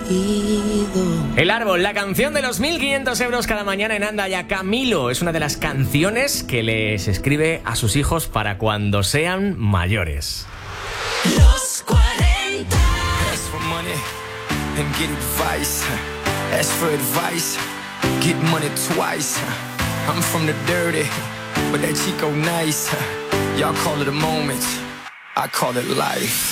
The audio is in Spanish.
El árbol, la canción de los 1.500 euros cada mañana en Anda Ya. Camilo es una de las canciones que les escribe a sus hijos para cuando sean mayores. Los 40. Ask for money and get advice. Ask for advice, get money twice. I'm from the dirty, but that Chico nice. Y'all call it a moment, I call it life.